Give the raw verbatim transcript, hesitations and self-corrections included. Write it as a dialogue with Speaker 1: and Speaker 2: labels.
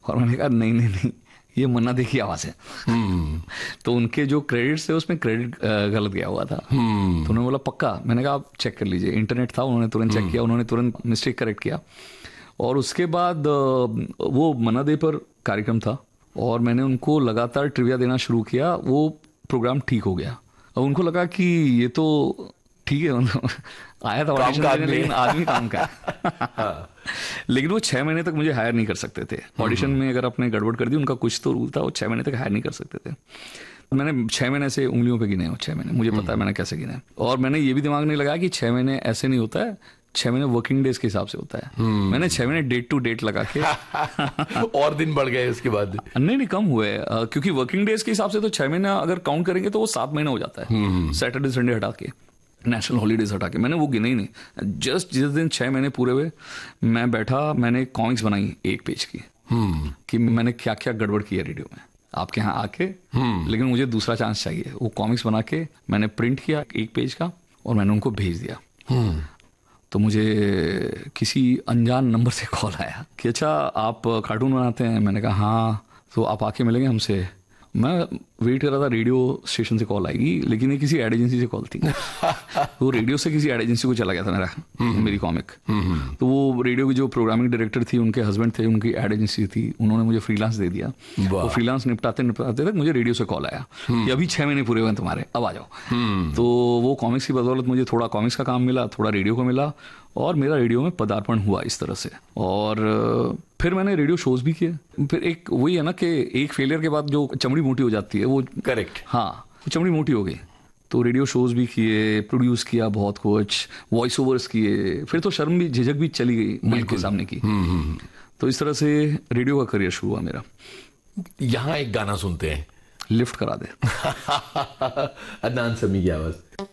Speaker 1: और मैंने कहा नहीं नहीं नहीं, ये मन्ना दे की आवाज़ है। तो उनके जो क्रेडिट्स थे उसमें क्रेडिट गलत गया हुआ था। तो उन्होंने बोला पक्का? मैंने कहा आप चेक कर लीजिए। इंटरनेट था, उन्होंने तुरंत चेक किया, उन्होंने तुरंत मिस्टेक करेक्ट किया। और उसके बाद वो मन्ना दे पर कार्यक्रम था और मैंने उनको लगातार ट्रिविया देना शुरू किया। वो प्रोग्राम ठीक हो गया और उनको लगा कि ये तो ठीक है, मतलब आया था ऑडिशन देने, लेकिन आदमी काम का है। लेकिन वो छह महीने तक मुझे हायर नहीं कर सकते थे। ऑडिशन में अगर आपने गड़बड़ कर दी, उनका कुछ तो रूल था, वो छह महीने तक हायर नहीं कर सकते थे। मैंने छह महीने से उंगलियों पे गिने हो, छह महीने मुझे पता है मैंने कैसे गिने। और मैंने ये भी दिमाग नहीं लगाया कि छह महीने ऐसे नहीं होता है, छह महीने वर्किंग डेज के हिसाब से होता है। मैंने छह महीने डेट टू डेट लगा के
Speaker 2: और दिन बढ़ गए उसके बाद?
Speaker 1: नहीं नहीं, कम हुए, क्योंकि वर्किंग डेज के हिसाब से तो छह महीना अगर काउंट करेंगे तो वो सात महीना हो जाता है, सैटरडे संडे हटा के, नेशनल हॉलीडेज हटा के। मैंने वो गिने ही नहीं। जस्ट जिस दिन छह महीने पूरे हुए, मैं बैठा, मैंने कॉमिक्स बनाई एक पेज की कि मैंने क्या क्या गड़बड़ की है रेडियो में आपके यहाँ आके, लेकिन मुझे दूसरा चांस चाहिए। वो कॉमिक्स बना के मैंने प्रिंट किया एक पेज का और मैंने उनको भेज दिया। तो मुझे किसी अनजान नंबर से कॉल आया कि अच्छा आप कार्टून बनाते हैं? मैंने कहा हाँ, तो आप आके मिलेंगे हमसे। मैं वेट कर रहा था रेडियो स्टेशन से कॉल आएगी, लेकिन ये किसी एड एजेंसी से कॉल थी। तो रेडियो से किसी एड एजेंसी को चला गया था मेरा मेरी कॉमिक। तो वो रेडियो की जो प्रोग्रामिंग डायरेक्टर थी, उनके हस्बैंड थे, उनकी एड एजेंसी थी, उन्होंने मुझे फ्रीलांस दे दिया। वो फ्रीलांस निपटाते निपटाते तक मुझे रेडियो से कॉल आया कि अभी छह महीने पूरे हुए तुम्हारे, अब आ जाओ। तो वो कॉमिक्स की बदौलत मुझे थोड़ा कॉमिक्स का काम मिला, थोड़ा रेडियो को मिला और मेरा रेडियो में पदार्पण हुआ इस तरह से। और फिर मैंने रेडियो शोज भी किए। फिर एक वही है ना कि एक फेलियर के बाद जो चमड़ी मोटी हो जाती है, वो
Speaker 2: करेक्ट,
Speaker 1: हाँ, वो चमड़ी मोटी हो गई। तो रेडियो शोज भी किए, प्रोड्यूस किया बहुत कुछ, वॉइस ओवर्स किए। फिर तो शर्म भी, झिझक भी चली गई माइक के सामने की। तो इस तरह से रेडियो का करियर शुरू हुआ मेरा।
Speaker 2: यहाँ एक गाना सुनते हैं,
Speaker 1: लिफ्ट करा दे।
Speaker 2: अदनान समी की आवाज।